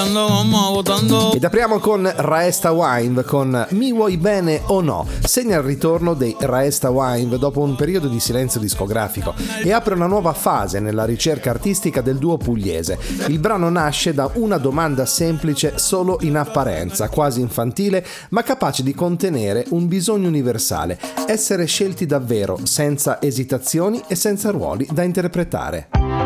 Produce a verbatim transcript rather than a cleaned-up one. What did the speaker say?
bailando como botando. Ed apriamo con Raesta Wind con Mi vuoi bene o no? Segna il ritorno dei Raesta Wind dopo un periodo di silenzio discografico e apre una nuova fase nella ricerca artistica del duo pugliese. Il brano nasce da una domanda semplice solo in apparenza, quasi infantile, ma capace di contenere un bisogno universale: essere scelti davvero, senza esitazioni e senza ruoli da interpretare.